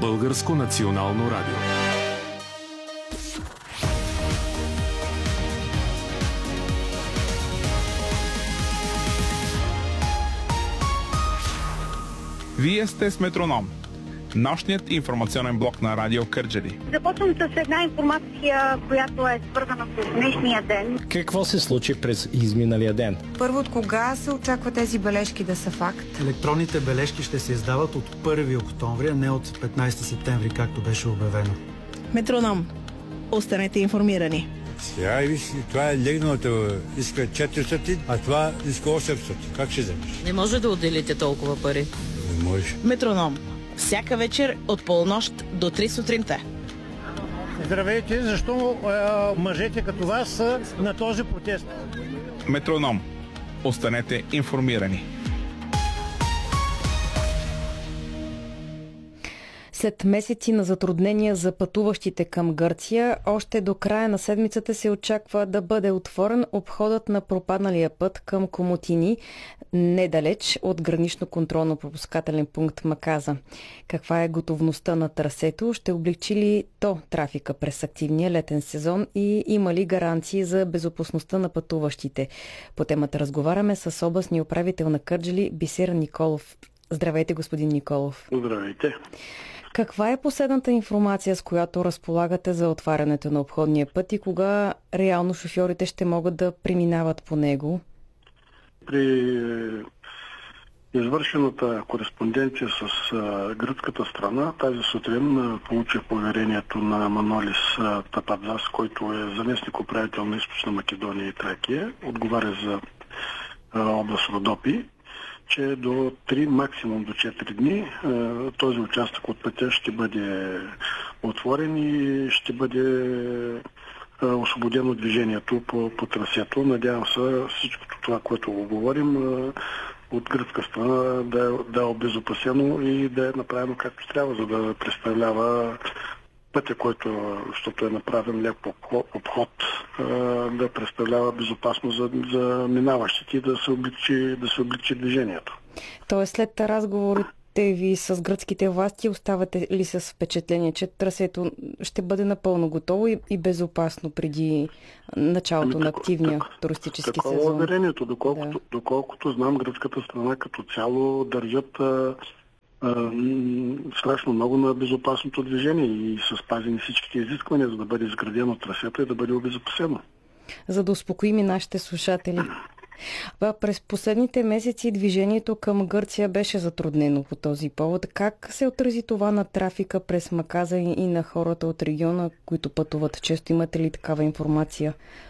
Българско национално радио. Вие сте с Метроном, нощният информационен блок на Радио Кърджали. Започвам с една информация, която е свързана с днешния ден. Какво се случи през изминалия ден? Първо, от кога се очаква тези бележки да са факт? Електронните бележки ще се издават от 1 октомври, а не от 15 септември, както беше обявено. Метроном. Останете информирани. Сега и виж, това е легналото, иска 400, а това иска 800. Как ще вземеш? Не може да отделите толкова пари. Не може. Метроном. Всяка вечер от полунощ до 3 сутринта. Здравейте, защо мъжете като вас са на този протест? Метроном. Останете информирани. След месеци на затруднения за пътуващите към Гърция, още до края на седмицата се очаква да бъде отворен обходът на пропадналия път към Комотини, недалеч от гранично-контролно-пропускателен пункт Маказа. Каква е готовността на трасето? Ще облегчи ли то трафика през активния летен сезон и има ли гаранции за безопасността на пътуващите? По темата разговаряме с областния управител на Кърджали Бисер Николов. Здравейте, господин Николов. Здравейте. Каква е последната информация, с която разполагате за отварянето на обходния път и кога реално шофьорите ще могат да преминават по него? При извършената кореспонденция с гръцката страна, тази сутрин получих поверението на Манолис Тападзас, който е заместник управител на Източна Македония и Тракия, отговаря за област Родопи, че до 3, максимум до 4 дни този участък от пътя ще бъде отворен и ще бъде освободено движението по трасето. Надявам се всичкото това, което го говорим, от гръцка страна да е обезопасено и да е направено както трябва, за да представлява пътя, който, защото е направен лек обход, да представлява безопасно за минаващите и да се облегчи движението. Тоест след разговорите ви с гръцките власти оставате ли с впечатление, че трасето ще бъде напълно готово и безопасно преди началото на активния туристически сезон? Такова уверението, доколкото знам, гръцката страна като цяло държат страшно много на безопасното движение и са спазени всичките изисквания, за да бъде изградено трасето и да бъде обезопасено. За да успокоим и нашите слушатели. През последните месеци движението към Гърция беше затруднено по този повод. Как се отрази това на трафика през Маказа и на хората от региона, които пътуват често? Имате ли такава информация?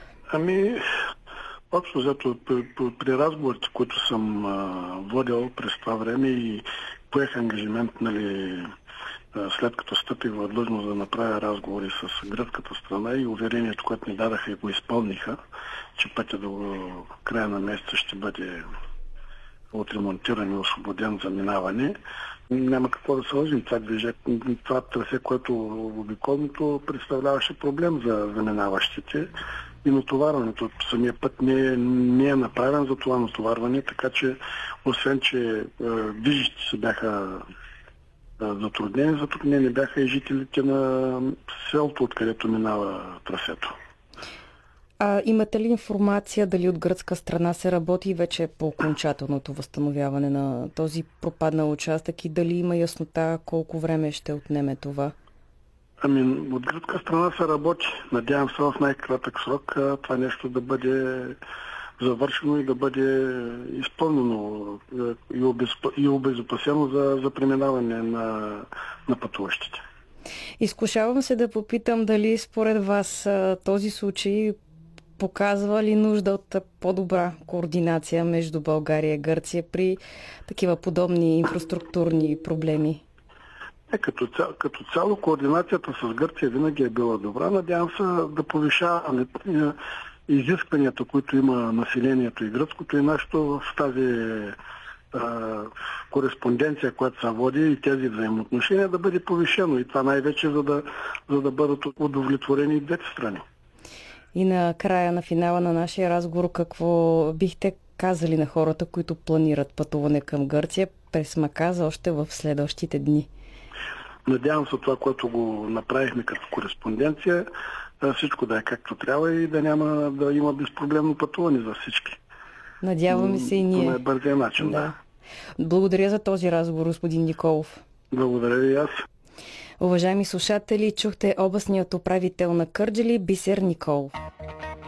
Общо взето при разговорите, които съм водил през това време и поех ангажимент, след като стъпих в длъжност да направя разговори с гръцката страна и уверението, което ми дадаха и го изпълниха, че пътя до края на месеца ще бъде отремонтиран и освободен за минаване. Няма какво да се лъжим. Това трасе, което обиколното представляваше проблем за минаващите. И натоварването. Самия път не е направен за това натоварване, така че освен, че движещи се бяха затруднени бяха и жителите на селото, откъдето минава трасето. Имате ли информация дали от гръцка страна се работи вече по окончателното възстановяване на този пропаднал участък и дали има яснота колко време ще отнеме това? От гръцка страна се работи. Надявам се в най-кратък срок това нещо да бъде завършено и да бъде изпълнено и обезопасено за преминаване на пътуващите. Изкушавам се да попитам дали според вас този случай показва ли нужда от по-добра координация между България и Гърция при такива подобни инфраструктурни проблеми? Като цяло координацията с Гърция винаги е била добра. Надявам се да повишаваме изискванията, които има населението и гръцкото и нашето в тази кореспонденция, която се води и тези взаимоотношения да бъде повишено. И това най-вече за да бъдат удовлетворени и двете страни. И на края на финала на нашия разговор, какво бихте казали на хората, които планират пътуване към Гърция през Маказа още в следващите дни? Надявам се това, което го направихме като кореспонденция, всичко да е както трябва и да няма да има безпроблемно пътуване за всички. Надяваме се и ние. По най-бързия начин, да. Благодаря за този разговор, господин Николов. Благодаря и аз. Уважаеми слушатели, чухте областният управител на Кърджали Бисер Николов.